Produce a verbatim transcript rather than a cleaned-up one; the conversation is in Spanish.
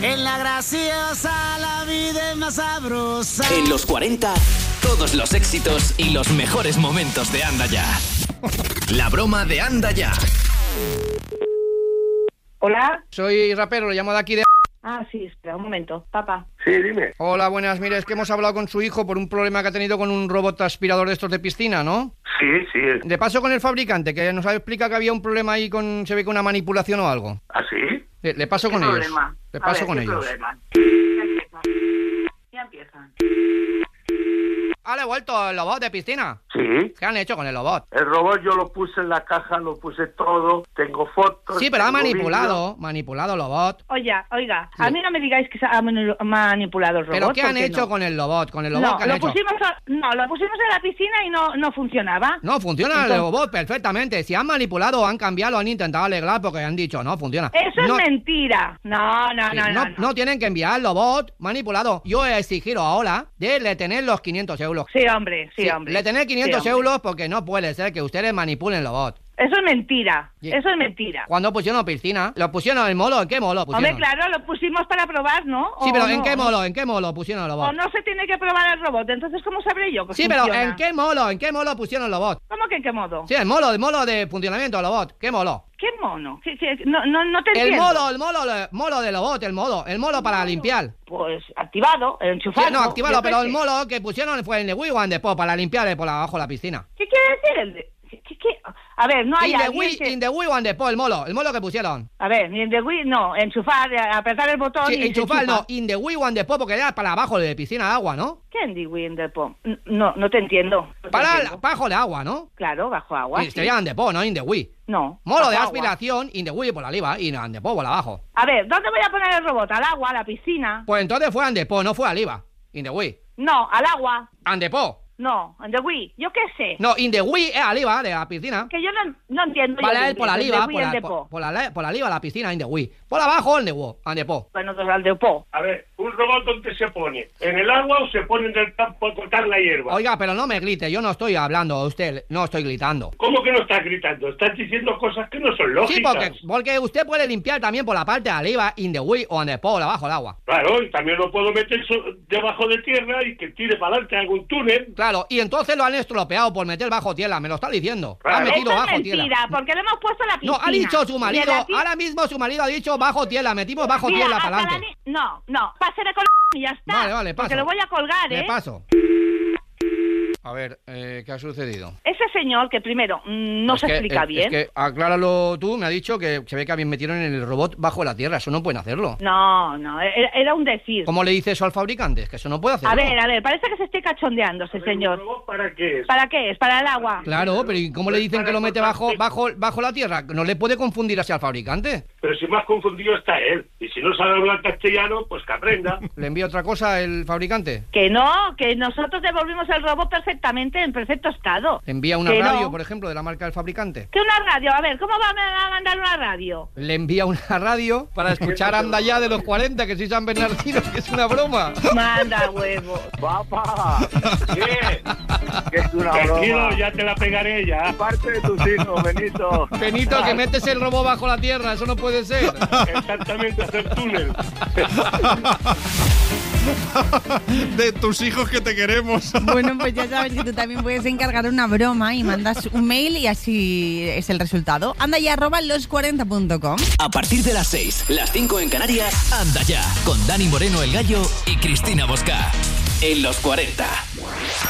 En la graciosa la vida es más sabrosa. En los cuarenta, todos los éxitos y los mejores momentos de Anda Ya. La broma de Anda Ya. Hola. Soy rapero, lo llamo de aquí de... Ah, sí, espera un momento, papá. Sí, dime. Hola, buenas, mire, es que hemos hablado con su hijo por un problema que ha tenido con un robot aspirador de estos de piscina, ¿no? Sí, sí. De paso con el fabricante, que nos explica que había un problema ahí con, se ve que una manipulación o algo. ¿Ah, sí? Le, le paso ¿Qué con problema? ellos. Le A paso ver, con ¿qué ellos. problema? Ya empieza. Ya empieza. ¿Ha devuelto el robot de piscina? Sí. ¿Qué han hecho con el robot? El robot yo lo puse en la caja, lo puse todo, tengo fotos. Sí, pero ha tengo manipulado, vídeo. manipulado el robot. Oiga, oiga, a mí no me digáis que se ha manu- manipulado el robot. ¿Pero qué han porque hecho no. con el robot? ¿Con el robot No, qué han lo hecho? pusimos a- no, lo pusimos en la piscina y no, no funcionaba. No, funciona el Entonces- robot perfectamente. Si han manipulado, han cambiado, han intentado arreglar porque han dicho, no, funciona. Eso no, es mentira. No, no, sí, no, no, no, no tienen que enviar el robot manipulado. Yo he exigido ahora de le tener los quinientos euros. Sí, hombre, sí, Sí, hombre. le tener quinientos Sí, hombre. euros porque no puede ser que ustedes manipulen el robot. Eso es mentira. Sí. Eso es mentira. Cuando pusieron piscina, lo pusieron en molo, ¿en qué molo pusieron? Hombre, claro, lo pusimos para probar, ¿no? Sí, ¿O pero no? ¿en qué molo? ¿En qué molo pusieron el O robot? no se tiene que probar el robot, entonces ¿cómo sabré yo que Sí, pero funciona? ¿en qué molo? ¿En qué molo pusieron el robot? ¿Cómo que en qué modo? Sí, el molo, el molo de funcionamiento del robot. ¿Qué molo? ¿Qué mono? ¿Qué- qué- No, no, no te El entiendo. molo, el molo, el molo del robot, el molo, el molo para limpiar. Pues activado, enchufado. Sí, no, activado, yo qué pero sé. el molo que pusieron fue el de Wii One de Po para limpiar por abajo la piscina. ¿Qué quiere decir el de...? ¿Qué, qué, qué? A ver, no hay In the alguien Wii, que... in the Wii One de Po, el molo, el molo que pusieron. A ver, ni en the Wii, no, enchufar, eh, apretar el botón Sí, y se enchufar, enchufa. no, in the Wii One de Po porque era para abajo de piscina de agua, ¿no? ¿Qué en the Wii en the Po? N- No, no te entiendo. No te Para entiendo. abajo de agua, ¿no? Claro, bajo agua. Sí, sí. serían de Po, no in the Wii. No. Molo de bajo agua. aspiración, in the Wii por arriba y in the Po por abajo. A ver, ¿dónde voy a poner el robot? ¿Al agua, a la piscina? Pues entonces fue and the Po, no fue arriba. In the Wii. No, al agua. And the Po. No, en the Wii. Yo qué sé. No, in the Wii es arriba de la piscina. Que yo no, no entiendo. yo Vale, de él por inglés, arriba, en the Wii, por, en la, the por, Po. por la, por arriba la piscina, in the Wii. Por abajo, en the Wii, and the Po. Bueno, entonces al de Po. A ver, ¿un robot dónde se pone? ¿En el agua o se pone en el campo a cortar la hierba? Oiga, pero no me grite, yo no estoy hablando a usted, no estoy gritando. ¿Cómo que no estás gritando? Estás diciendo cosas que no son lógicas. Sí, porque, porque usted puede limpiar también por la parte de arriba, in the Wii o en the Po, abajo del agua. Claro, y también lo puedo meter so- debajo de tierra y que tire para adelante algún túnel. Claro, y entonces lo han estropeado por meter bajo tierra, me lo está diciendo. Lo Claro. han metido Eso es bajo mentira, tierra. porque le hemos puesto la No, piscina. ha dicho su Y en marido, la pi- ahora mismo su marido ha dicho bajo tierra, metimos bajo Mira, tierra hasta para la adelante. ni- No, no, pásele con y ya está. Vale, vale, paso. Porque lo voy a colgar, ¿eh? Le paso. A ver, eh, ¿qué ha sucedido? Ese señor que primero mm, no Es se que, explica es- bien. Es que, acláralo tú, me ha dicho que se ve que habían metido en el robot bajo la tierra, eso no pueden hacerlo. No, no, era, era un decir. ¿Cómo le dice eso al fabricante? Es que eso no puede hacerlo. A ver, a ver, parece que se esté cachondeando ese ¿Un señor. robot para qué es? ¿Para qué es? ¿Para el agua? Claro, pero ¿y cómo le dicen que lo mete bajo, bajo, bajo la tierra? ¿No le puede confundir así al fabricante? Pero si más confundido está él. Y si no sabe hablar castellano, pues que aprenda. ¿Le envía otra cosa el fabricante? Que no, que nosotros devolvimos el robot perfectamente, en perfecto estado. ¿Le envía una Que radio, no. por ejemplo, de la marca del fabricante? ¿Qué una radio? A ver, ¿cómo va a mandar una radio? Le envía una radio para escuchar Anda Ya de los cuarenta, que soy San Bernardino, que es una broma. Manda huevos. Papá, ¿Qué? que es una Tranquilo, broma. ya te la pegaré ya. Parte de tus hijos, Benito. Benito, que metes el robo bajo la tierra, eso no puede ser. Exactamente, hacer túnel. De tus hijos que te queremos. Bueno, pues ya sabes que tú también puedes encargar una broma y mandas un mail y así es el resultado. Anda ya arroba los cuarenta punto com. A partir de las seis, las cinco en Canarias, Anda Ya, con Dani Moreno el Gallo y Cristina Bosca. En los cuarenta.